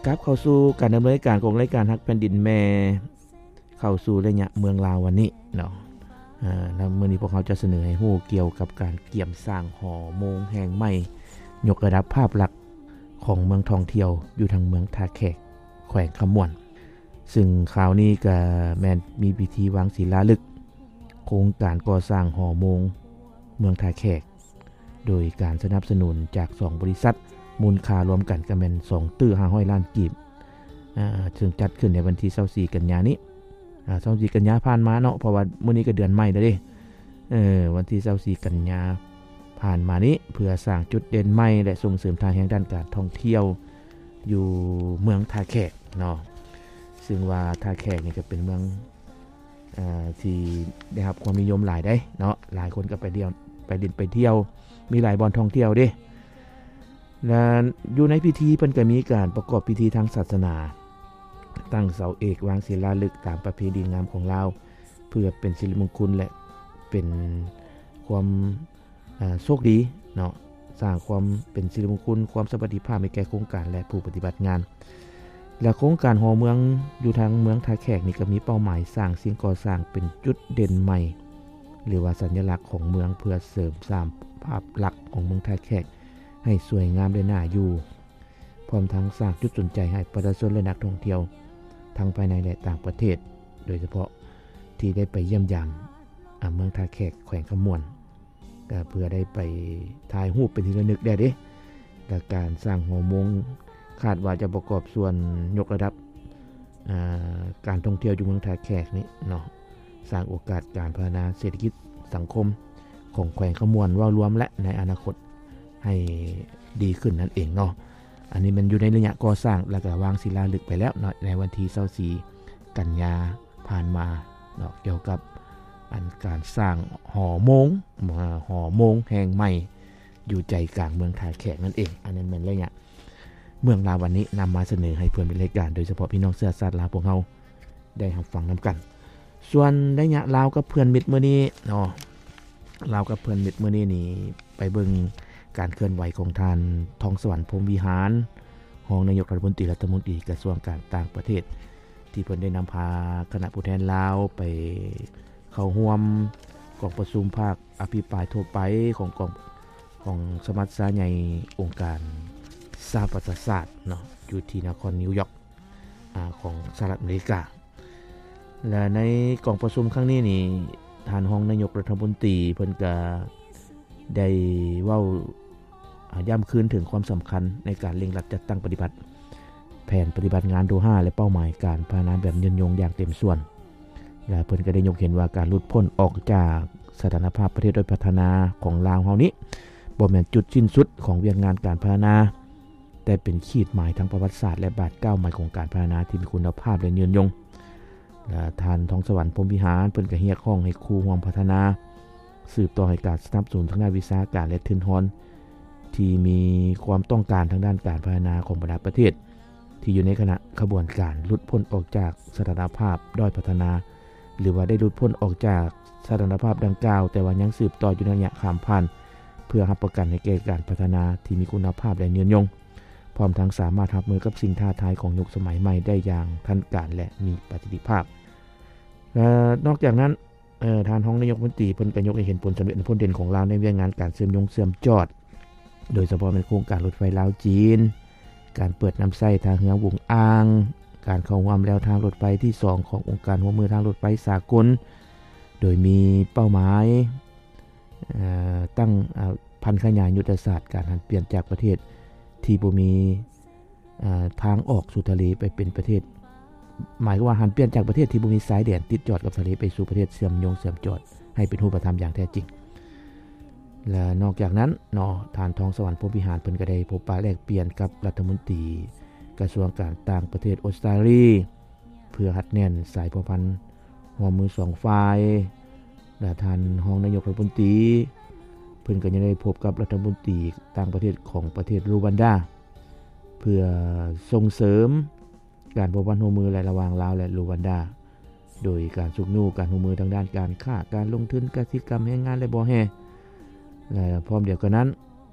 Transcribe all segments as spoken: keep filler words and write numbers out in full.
กลับเข้าสู่การดำเนินการของรายการฮักแผ่นดินแม่เข้าสู่ระยะเมืองลาววันนี้เนาะอ่าแล้วมื้อนี้พวกเขาจะเสนอให้ฮู้เกี่ยวกับการเกี่ยมสร้างหอโมงแห่งใหม่ยกระดับภาพลักษณ์ของเมืองท่องเที่ยวอยู่ทางเมืองท่าแขกแขวงขมวนซึ่งคราวนี้ก็แม่นมีพิธีวางศิลาฤกษ์โครงการก่อสร้างหอโมงเมืองท่าแขกโดยการสนับสนุนจากสองบริษัทมูลค่ารวมกันก็แม่นสองตื้อห้าร้อยล้านกีบอ่าซึ่งจัดขึ้นในวันที่ยี่สิบสี่กันยายนนี้อ่ายี่สิบสี่กันยายนผ่านมาเนาะเพราะว่ามื้อนี้ก็เดือนใหม่แล้วเด้เออวันที่ยี่สิบสี่กันยายนผ่านมานี้เพื่อสร้างจุดเด่นใหม่และส่งเสริมทางแห่งด้านการท่องเที่ยวอยู่เมืองท่าแขกเนาะซึ่งว่าท่าแขกนี่ก็เป็นเมืองอ่าที่ได้รับความนิยมหลายได้เนาะหลายคนก็ไปเที่ยวไปดินไปเที่ยวมีหลายบ่อนท่องเที่ยวเด้และอยู่ในพิธีเพิ่นก็มีการประกอบพิธีทางศาสนาตั้งเสาเอกวางศิลาฤกษ์ตามประเพณีงามของลาวเพื่อเป็นสิริมงคลและเป็นความอ่าโชคดีเนาะสร้างความเป็นสิริมงคลความสวัสดิภาพให้แก่โครงการและผู้ปฏิบัติงานและโครงการหอเมืองอยู่ทางเมืองท่าแขกนี่ก็มีเป้าหมายสร้างสิ่งก่อสร้างเป็นจุดเด่นใหม่หรือว่าสัญลักษณ์ของเมืองเพื่อเสริมสร้างภาพลักษณ์ของเมืองท่าแขกให้สวยงามและน่าอยู่พร้อมทั้งสร้างจุดสนใจให้ประชาชนและนักท่องเที่ยวทั้งภายในและต่างประเทศโดยเฉพาะที่ได้ไปเยี่ยมยามเมืองท่าแขกแขวงขมวนก็เพื่อได้ไปถ่ายรูปเป็นที่ระลึกได้เด้และการสร้างหอโมงคาดว่าจะประกอบส่วนยกระดับการท่องเที่ยวอยู่เมืองท่าแขกนี้เนาะสร้างโอกาสการพัฒนาเศรษฐกิจสังคมของแขวงขมวนว่ารวมและในอนาคตให้ดีขึ้นนั่นเองเนาะอันนี้มันอยู่ในระยะก่อสร้างแล้วก็วางศิลาฤกษ์ไปแล้วเนาะในวันที่ยี่สิบสี่กันยายนผ่านมาเนาะเกี่ยวกับอันการสร้างหอโมงหอโมงแห่งใหม่อยู่ใจกลางเมืองท่าแขกนั่นเองอันนั้นเป็นระยะเมืองลาววันนี้นำมาเสนอให้เพื่อนเป็นรายการโดยเฉพาะพี่น้องเสื้อสัตว์ลาวพวกเราได้รับฟังนํกันส่วนระยะลาวกับเพื่อนมิตรมื้อนี้เนาะลาวกับเพื่อนมิตรมื้อนี้นี่ไปเบิ่งการเคลื่อนไหวของท่านทองสวรรค์พรหมวิหารรองนายกรัฐมนตรีรัฐมนตรีกระทรวงการต่างประเทศที่เพิ่นได้นำพาคณะผู้แทนลาวไปเข้าร่วมกองประชุมภาคอภิปรายทั่วไปของกองของสมัชชาใหญ่องค์การสหประชาชาติเนาะอยู่ที่นครนิวยอร์กอ่าของสหรัฐอเมริกาและในกองประชุมครั้งนี้นี่ท่านรองนายกรัฐมนตรีเพิ่นก็ได้เว้าย้ำคืนถึงความสำคัญในการเร่งรัดจัดตั้งปฏิบัติแผนปฏิบัติงานโดฮาและเป้าหมายการพัฒนาแบบยืนยงอย่างเต็มส่วนและเพิ่นก็ได้ยกเห็นว่าการหลุดพ้นออกจากสถานภาพประเทศด้อยพัฒนาของลาวเฮานี้บ่แม่นจุดสิ้นสุดของเวียกงานการพัฒนาแต่เป็นขีดหมายทางประวัติศาสตร์และบาดก้าวใหม่ของการพัฒนาที่มีคุณภาพและยืนยงและท่านทองสวรรค์พรหมวิหารเพิ่นก็เรียกร้องให้ครูร่วมพัฒนาสืบต่อให้การสนับสนุนทางด้านวิชาการและทุนทอนที่มีความต้องการทางด้านการพัฒนาของบรรดาประเทศที่อยู่ในขณะขบวนการหลุดพ้นออกจากสถานภาพด้อยพัฒนาหรือว่าได้หลุดพ้นออกจากสถานภาพดังกล่าวแต่ว่ายังสืบต่ออยู่ในระยะข้ามผ่านเพื่อรับประกันให้แก่การพัฒนาที่มีคุณภาพและยืนยงพร้อมทั้งสามารถรับมือกับสิ่งท้าทายของยุคสมัยใหม่ได้อย่างทันการและมีประสิทธิภาพและนอกจากนั้นเอ่อทางรองนายกรัฐมนตรีเพิ่นก็ยกให้เห็นผลสำเร็จผลเด่นของลาวในเรื่องงานการเชื่อมโยงเชื่อมจอดโดยเฉพาะเป็นโครงการรถไฟลาวจีนการเปิดน้ำใส้ทางเรือวงอ่างการเข้าร่วมแนวทางรถไฟที่สองขององค์การร่วมมือทางรถไฟสากลโดยมีเป้าหมายเอ่อตั้งพันขยายยุทธศาสตร์การหันเปลี่ยนจากประเทศที่บ่มีเอ่อทางออกสู่ทะเลไปเป็นประเทศหมายว่าหันเปลี่ยนจากประเทศที่บ่มีสายแดนติดจอดกับทะเลไปสู่ประเทศเชื่อมโยงเชื่อมจอดให้เป็นรูปธรรมอย่างแท้จริงและนอกจากนั้นเนาะท่านทองสวรรค์พรหมวิหารเพิ่นก็ได้พบปะแลกเปลี่ยนกับรัฐมนตรีกระทรวงการต่างประเทศออสเตรเลียเพื่อหัดแน่นสายสัมพันธ์ร่วมมือสองฝ่ายและท่านรองนายกรัฐมนตรีเพิ่นก็ยังได้พบกับรัฐมนตรีต่างประเทศของประเทศรูวันดาเพื่อส่งเสริมการสัมพันธ์ร่วมมือระหว่างลาวและรูวันดาโดยการสุกนูการร่วมมือทางด้านการค้าการลงทุนกสิกรรมแรงงานและบ่แฮและพร้อมเดียวกันนั้น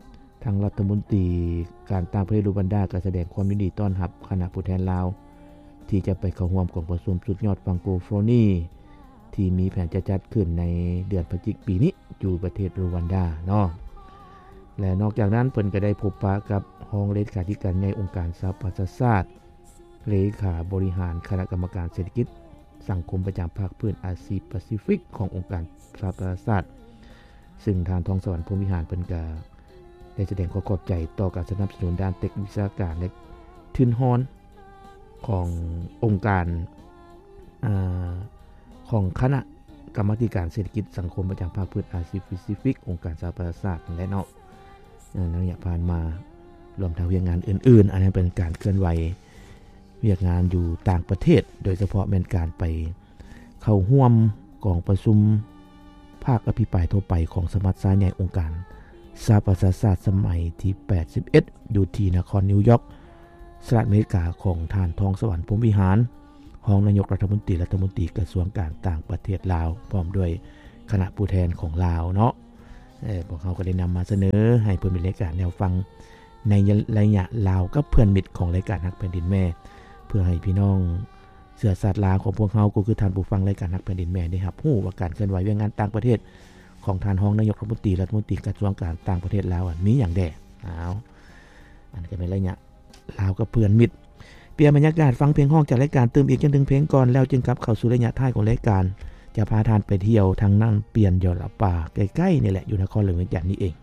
ทางรัฐมนตรีการต่างประเทศรูวันดาก็แสดงความยินดีต้อนรับคณะผู้แทนลาวที่จะไปเข้าร่วมกองประชุมสุดยอดฟังโกโฟนีที่มีแผนจะจัดขึ้นในเดือนพฤศจิกายนปีนี้อยู่ประเทศรูวันดาเนาะและนอกจากนั้นเพิ่นก็ได้พบปะกับรองเลขาธิการใหญ่องค์การสหประชาชาติเลขาบริหารคณะกรรมการเศรษฐกิจสังคมประจำภาคพื้นอาเซียนแปซิฟิกขององค์การสหประชาชาติซึ่งทางทองสวรรค์พรหมวิหารเพิ่นก็ได้แสดงความขอบใจต่อการสนับสนุนด้านเทคนิควิชาการและทุนฮอนขององค์การอ่าของคณะกรรมาธิการเศรษฐกิจสังคมประจำภาคพื้นอาเซียนแปซิฟิกองค์การสหประชาชาติและเนาะในระยะผ่านมารวมทั้งเวียกงานอื่นๆอันนั้นเป็นการเคลื่อนไหวเวียกงานอยู่ต่างประเทศโดยเฉพาะเป็นการไปเข้าร่วมกองประชุมภาคอภิปรายทั่วไปของสมัชชาใหญ่องค์การสหประชาชาติสมัยที่แปดสิบเอ็ดอยู่ที่นครนิวยอร์กสหรัฐอเมริกาของท่านทองสวรรค์พรหมวิหารรองนายกรัฐมนตรีรัฐมนตรีกระทรวงการต่างประเทศลาวพร้อมด้วยคณะผู้แทนของลาวเนาะเอ่อพวกเขาก็ได้นำมาเสนอให้เพิ่นเป็นรายการแนวฟังในระยะลาวกับเพื่อนมิตรของรายการฮักแผ่นดินแม่เพื่อให้พี่น้องเชื้อชาติลาวของพวกเขาก็คือท่านผู้ฟังรายการฮักแผ่นดินแม่ได้รับรู้ว่าการเคลื่อนไหวเวียกงานต่างประเทศของท่านรองนายกรัฐมนตรีรัฐมนตรีกระทรวงการต่างประเทศลาวมีอย่างแดอ้าวอันก็เป็นระยะลาวกับเพื่อนมิตรเปลี่ยนบรรยากาศฟังเพลงฮ้องจากรายการเติมอีกจนถึงเพลงก่อนแล้วจึงกลับเข้าสู่ระยะท้ายของรายการจะพาท่านไปเที่ยวทางนั่งเปลี่ยนยอดป่าใกล้ๆนี่แหละอยู่นครหลวงเวียงจันทน์นี่เอง